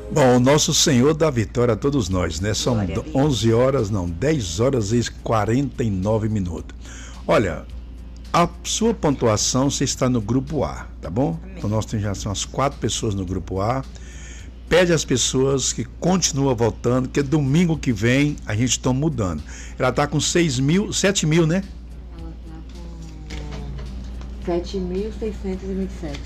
Bom, o nosso Senhor dá vitória a todos nós, né? São 11 horas, não, 10 horas e 49 minutos. Olha, a sua pontuação, você está no grupo A, tá bom? Amém. Então nós temos já são as 4 pessoas no grupo A. Pede às pessoas que continuam votando, que domingo que vem a gente está mudando. Ela está com 6 mil, 7 mil, né? 7.627.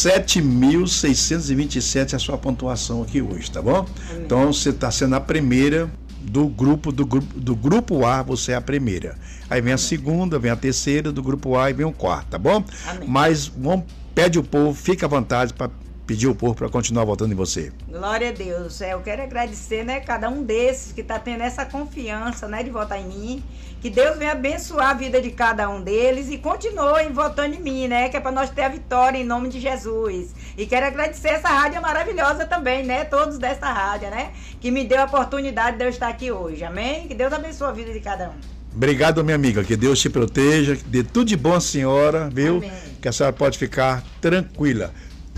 7.627 é a sua pontuação aqui hoje, tá bom? Amém. Então você está sendo a primeira do grupo A, você é a primeira. Aí vem a segunda, vem a terceira do grupo A e vem o quarto, tá bom? Amém. Mas pede o povo, fica à vontade para pedir o povo para continuar votando em você. Glória a Deus. Eu quero agradecer, né, cada um desses que está tendo essa confiança, né, de votar em mim. Que Deus venha abençoar a vida de cada um deles e continuem votando em mim, né? Que é para nós ter a vitória em nome de Jesus. E quero agradecer essa rádio maravilhosa também, né? Todos dessa rádio, né? Que me deu a oportunidade de eu estar aqui hoje. Amém? Que Deus abençoe a vida de cada um. Obrigado, minha amiga. Que Deus te proteja, que dê tudo de bom à senhora, viu? Amém. Que a senhora pode ficar tranquila.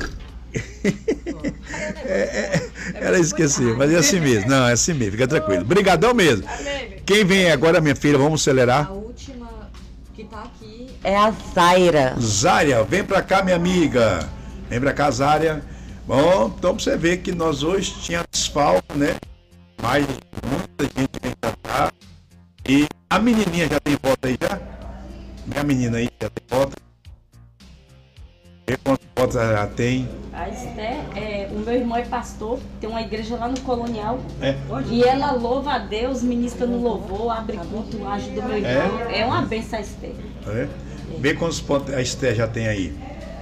Ela esqueceu, mas é assim mesmo. Não, é assim mesmo, fica tranquilo. Obrigadão mesmo. Quem vem agora, minha filha? Vamos acelerar. A última que tá aqui é a Zaira. Zária, vem pra cá, minha amiga. Vem pra cá, Zária. Bom, então pra você ver que nós hoje tínhamos falta, né? Mas muita gente vem pra cá. E a menininha já tem voto aí já? Minha menina aí já tem voto. Vê quantos votos ela já tem. A Esther, o meu irmão é pastor, tem uma igreja lá no Colonial. É. E ela louva a Deus, ministra no louvor, abre culto, ajuda o meu irmão. É uma benção a Esther. É? Vê quantos pontos a Esther já tem aí.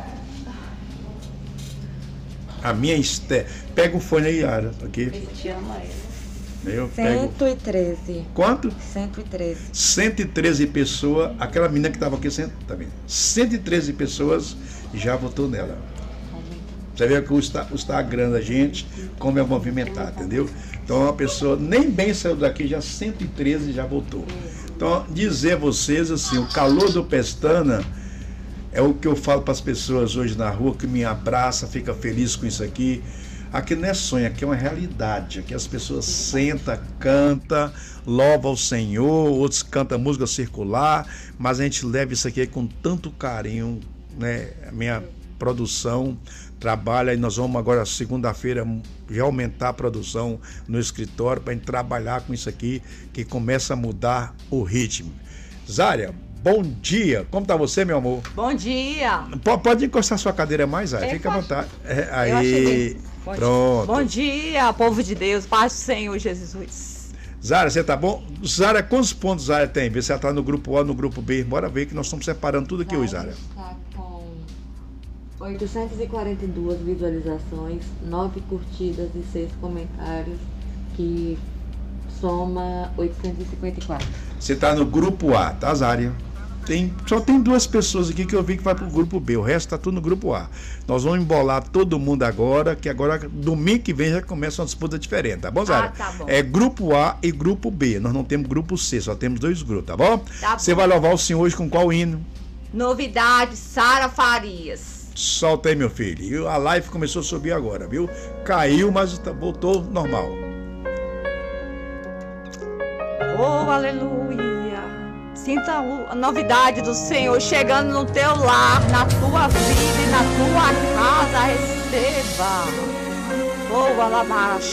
A minha Esther. Pega o fone aí, Ara. Aqui. Ele te ama ela. Eu pego. 113. Quanto? 113. 113 pessoas. Aquela menina que estava aqui, tá vendo? 113 pessoas já votou nela. Você vê que o Instagram da gente, como é movimentado, entendeu? Então a pessoa nem bem saiu daqui, já 113 já votou. Então, dizer a vocês assim, o calor do Pestana é o que eu falo para as pessoas hoje na rua, que me abraça, fica feliz com isso aqui. Aqui não é sonho, aqui é uma realidade. Aqui as pessoas sentam, cantam, louvam ao Senhor, outros cantam música circular, mas a gente leva isso aqui com tanto carinho, né? A minha produção trabalha e nós vamos agora, segunda-feira, já aumentar a produção no escritório para a gente trabalhar com isso aqui, que começa a mudar o ritmo. Zária, bom dia. Como tá você, meu amor? Bom dia. Pode encostar sua cadeira mais, Zária. Fica à vontade. Aí, pronto. Bom dia, povo de Deus, paz do Senhor Jesus. Zária, você tá bom? Zária, quantos pontos Zária tem? Vê se ela tá no grupo A, no grupo B. Bora ver que nós estamos separando tudo aqui hoje, Zária. Está com 842 visualizações, 9 curtidas e 6 comentários, que soma 854. Você tá no grupo A, tá, Zária? Só tem 2 pessoas aqui que eu vi que vai pro grupo B, o resto tá tudo no grupo A. Nós vamos embolar todo mundo agora, que agora, domingo que vem, já começa uma disputa diferente, tá bom, Zária? Tá bom. É grupo A e grupo B, nós não temos grupo C, só temos 2 grupos, tá bom? Tá bom. Você vai louvar o Senhor hoje com qual hino? Novidade, Sara Farias. Solta aí, meu filho. E a live começou a subir agora, viu? Caiu, mas voltou normal. Oh, aleluia. Sinta a novidade do Senhor chegando no teu lar, na tua vida e na tua casa. Receba. Oh, alabás.